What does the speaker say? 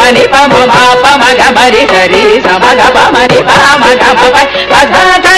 మని పమ మా పమ గ మరి సరి సమగ పమని పమ గ ప